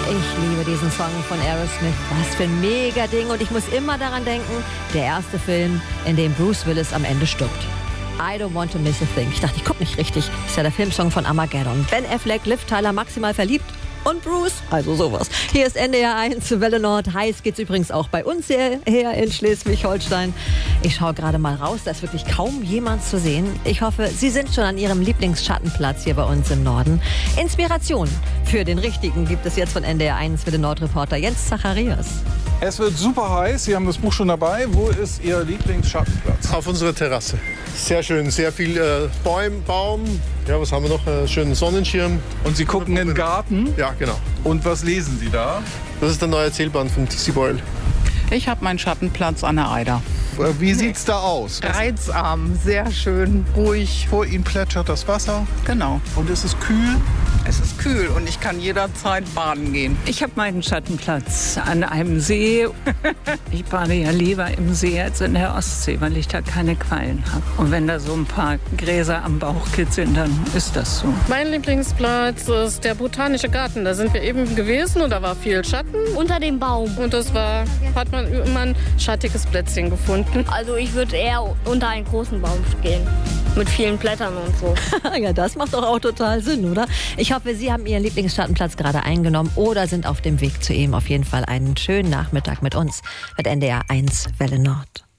Ich liebe diesen Song von Aerosmith. Was für ein Mega-Ding. Und ich muss immer daran denken, der erste Film, in dem Bruce Willis am Ende stirbt. I don't want to miss a thing. Ich dachte, ich gucke nicht richtig. Das ist ja der Filmsong von Armageddon. Ben Affleck, Liv Tyler maximal verliebt. Und Bruce, also sowas. Hier ist NDR 1, Welle Nord. Heiß geht's übrigens auch bei uns her in Schleswig-Holstein. Ich schaue gerade mal raus, da ist wirklich kaum jemand zu sehen. Ich hoffe, Sie sind schon an Ihrem Lieblingsschattenplatz hier bei uns im Norden. Inspiration für den Richtigen gibt es jetzt von NDR 1 Welle Nord-Reporter Jens Zacharias. Es wird super heiß. Sie haben das Buch schon dabei. Wo ist Ihr Lieblingsschattenplatz? Auf unserer Terrasse. Sehr schön, sehr viel Baum. Ja, was haben wir noch? Schönen Sonnenschirm. Und Sie gucken in den Garten? Ja, genau. Und was lesen Sie da? Das ist der neue Erzählband von T.C. Boyle. Ich habe meinen Schattenplatz an der Eider. Wie sieht's da aus? Reizarm, sehr schön, ruhig. Vor Ihnen plätschert das Wasser. Genau. Und es ist kühl. Es ist kühl und ich kann jederzeit baden gehen. Ich habe meinen Schattenplatz an einem See. Ich bade ja lieber im See als in der Ostsee, weil ich da keine Quallen habe. Und wenn da so ein paar Gräser am Bauch kitzeln, dann ist das so. Mein Lieblingsplatz ist der Botanische Garten. Da sind wir eben gewesen und da war viel Schatten. Unter dem Baum. Und hat man immer ein schattiges Plätzchen gefunden. Also ich würde eher unter einen großen Baum gehen. Mit vielen Blättern und so. Ja, das macht doch auch total Sinn, oder? Ich hoffe, Sie haben Ihren Lieblingsschattenplatz gerade eingenommen oder sind auf dem Weg zu ihm. Auf jeden Fall einen schönen Nachmittag mit uns mit NDR 1 Welle Nord.